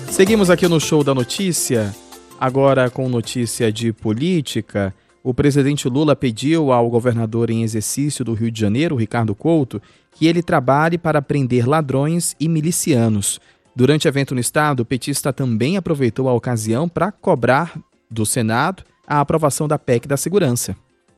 Seguimos aqui no Show da Notícia, agora com notícia de política. O presidente Lula pediu ao governador em exercício do Rio de Janeiro, Ricardo Couto, que ele trabalhe para prender ladrões e milicianos. Durante evento no estado, o petista também aproveitou a ocasião para cobrar do Senado a aprovação da PEC da Segurança.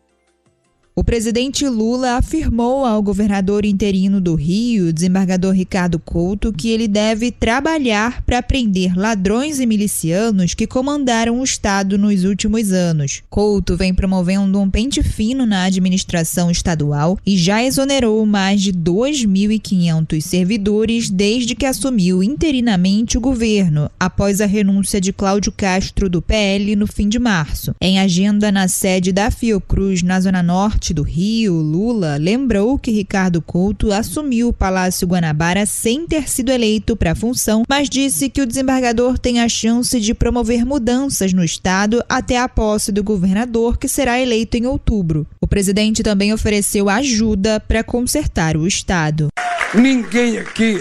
O presidente Lula afirmou ao governador interino do Rio, desembargador Ricardo Couto, que ele deve trabalhar para prender ladrões e milicianos que comandaram o Estado nos últimos anos. Couto vem promovendo um pente fino na administração estadual e já exonerou mais de 2.500 servidores desde que assumiu interinamente o governo, após a renúncia de Cláudio Castro do PL no fim de março. Em agenda na sede da Fiocruz, na Zona Norte do Rio, Lula lembrou que Ricardo Couto assumiu o Palácio Guanabara sem ter sido eleito para a função, mas disse que o desembargador tem a chance de promover mudanças no estado até a posse do governador, que será eleito em outubro. O presidente também ofereceu ajuda para consertar o estado. Ninguém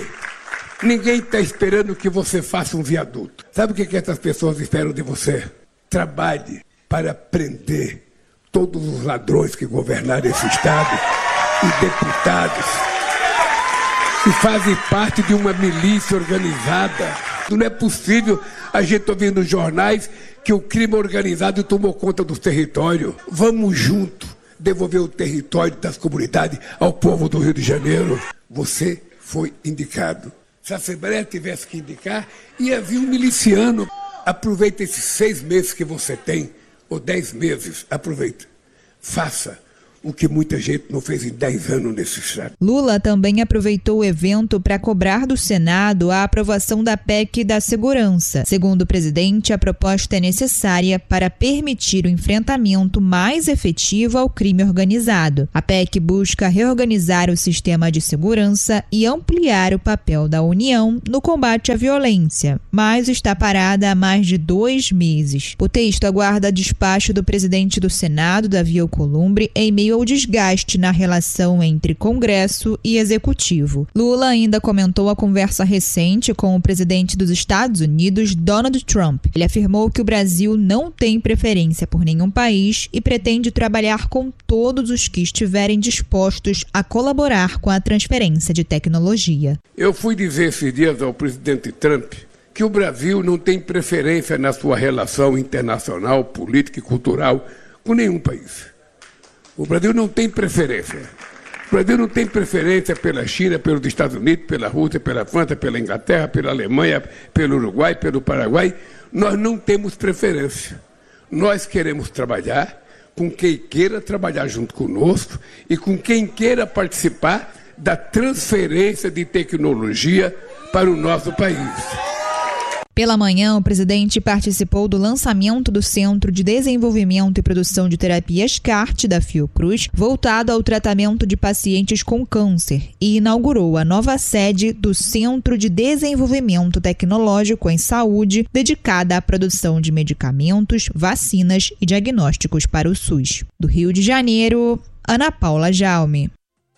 está esperando que você faça um viaduto. Sabe o que essas pessoas esperam de você? Trabalhe para prender todos os ladrões que governaram esse estado e deputados que fazem parte de uma milícia organizada. Não é possível a gente ouvir nos jornais que o crime organizado tomou conta do território. Vamos junto devolver o território das comunidades ao povo do Rio de Janeiro. Você foi indicado. Se a Assembleia tivesse que indicar, ia vir um miliciano. Aproveita esses 6 meses que você tem, ou 10 meses, aproveita. Faça o que muita gente não fez em 10 anos nesse estado. Lula também aproveitou o evento para cobrar do Senado a aprovação da PEC da Segurança. Segundo o presidente, a proposta é necessária para permitir o enfrentamento mais efetivo ao crime organizado. A PEC busca reorganizar o sistema de segurança e ampliar o papel da União no combate à violência, mas está parada há mais de 2 meses. O texto aguarda despacho do presidente do Senado, Davi Alcolumbre, em meio ao desgaste na relação entre Congresso e Executivo. Lula ainda comentou a conversa recente com o presidente dos Estados Unidos, Donald Trump. Ele afirmou que o Brasil não tem preferência por nenhum país e pretende trabalhar com todos os que estiverem dispostos a colaborar com a transferência de tecnologia. Eu fui dizer esses dias ao presidente Trump que o Brasil não tem preferência na sua relação internacional, política e cultural com nenhum país. O Brasil não tem preferência. O Brasil não tem preferência pela China, pelos Estados Unidos, pela Rússia, pela França, pela Inglaterra, pela Alemanha, pelo Uruguai, pelo Paraguai. Nós não temos preferência. Nós queremos trabalhar com quem queira trabalhar junto conosco e com quem queira participar da transferência de tecnologia para o nosso país. Pela manhã, o presidente participou do lançamento do Centro de Desenvolvimento e Produção de Terapias CART da Fiocruz, voltado ao tratamento de pacientes com câncer, e inaugurou a nova sede do Centro de Desenvolvimento Tecnológico em Saúde, dedicada à produção de medicamentos, vacinas e diagnósticos para o SUS. Do Rio de Janeiro, Ana Paula Jaume.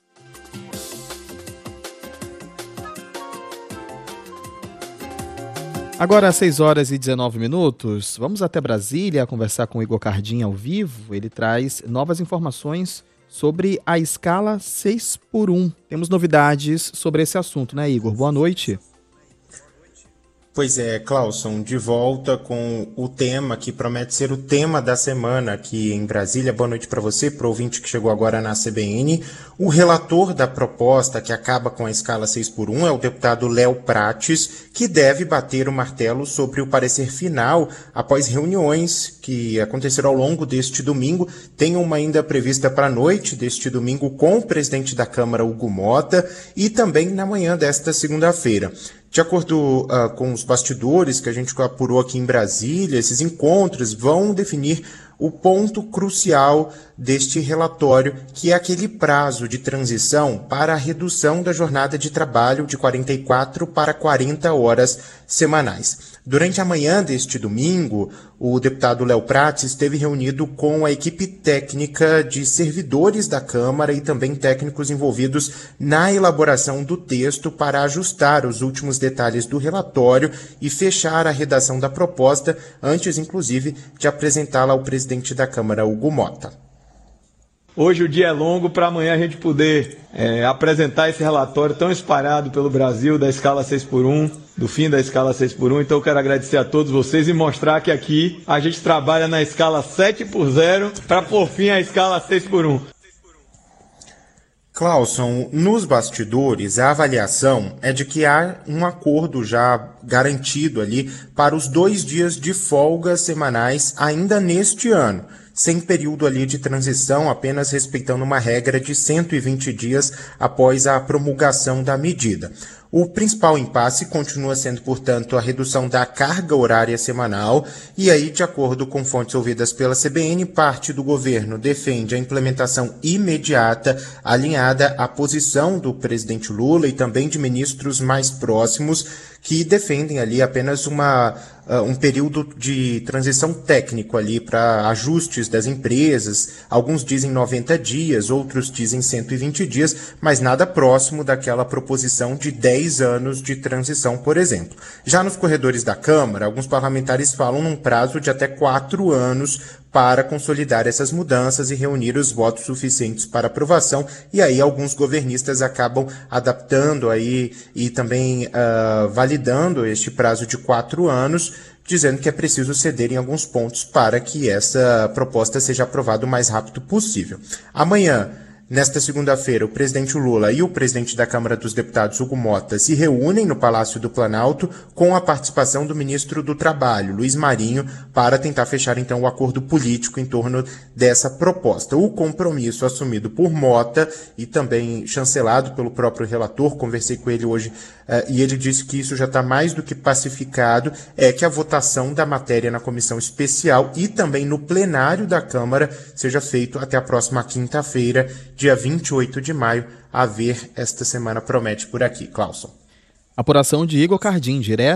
Agora às 6h19, vamos até Brasília conversar com o Igor Cardin ao vivo. Ele traz novas informações sobre a escala 6x1. Temos novidades sobre esse assunto, né, Igor? Boa noite. Pois é, Clauson, de volta com o tema que promete ser o tema da semana aqui em Brasília. Boa noite para você, para o ouvinte que chegou agora na CBN. O relator da proposta que acaba com a escala 6x1 é o deputado Léo Prates, que deve bater o martelo sobre o parecer final após reuniões que aconteceram ao longo deste domingo. Tem uma ainda prevista para a noite deste domingo com o presidente da Câmara, Hugo Mota, e também na manhã desta segunda-feira. De acordo com os bastidores que a gente apurou aqui em Brasília, esses encontros vão definir o ponto crucial deste relatório, que é aquele prazo de transição para a redução da jornada de trabalho de 44 para 40 horas semanais. Durante a manhã deste domingo, o deputado Léo Prats esteve reunido com a equipe técnica de servidores da Câmara e também técnicos envolvidos na elaboração do texto para ajustar os últimos detalhes do relatório e fechar a redação da proposta, antes, inclusive, de apresentá-la ao presidente da Câmara, Hugo Motta. Hoje o dia é longo para amanhã a gente poder apresentar esse relatório tão espalhado pelo Brasil da escala 6x1, do fim da escala 6x1. Então eu quero agradecer a todos vocês e mostrar que aqui a gente trabalha na escala 7x0 para por fim a escala 6x1. Clauson, nos bastidores, a avaliação é de que há um acordo já garantido ali para os 2 dias de folga semanais ainda neste ano, sem período ali de transição, apenas respeitando uma regra de 120 dias após a promulgação da medida. O principal impasse continua sendo, portanto, a redução da carga horária semanal, e aí, de acordo com fontes ouvidas pela CBN, parte do governo defende a implementação imediata, alinhada à posição do presidente Lula e também de ministros mais próximos, que defendem ali apenas um período de transição técnico ali para ajustes das empresas. Alguns dizem 90 dias, outros dizem 120 dias, mas nada próximo daquela proposição de 10 anos de transição, por exemplo. Já nos corredores da Câmara, alguns parlamentares falam num prazo de até 4 anos para consolidar essas mudanças e reunir os votos suficientes para aprovação, e aí alguns governistas acabam adaptando aí e também validando este prazo de 4 anos, dizendo que é preciso ceder em alguns pontos para que essa proposta seja aprovada o mais rápido possível. Amanhã, nesta segunda-feira, o presidente Lula e o presidente da Câmara dos Deputados, Hugo Motta, se reúnem no Palácio do Planalto com a participação do ministro do Trabalho, Luiz Marinho, para tentar fechar então o acordo político em torno dessa proposta. O compromisso assumido por Motta e também chancelado pelo próprio relator, conversei com ele hoje e ele disse que isso já está mais do que pacificado, é que a votação da matéria na comissão especial e também no plenário da Câmara seja feito até a próxima quinta-feira, dia 28 de maio, a ver esta semana promete por aqui. Clauson. Apuração de Igor Cardim, direto